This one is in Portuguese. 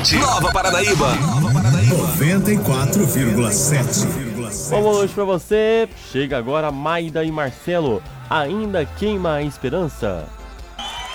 Ouvinte, Nova Paranaíba. 94,7. Boa noite pra você. Chega agora Maida e Marcelo. Ainda queima a esperança.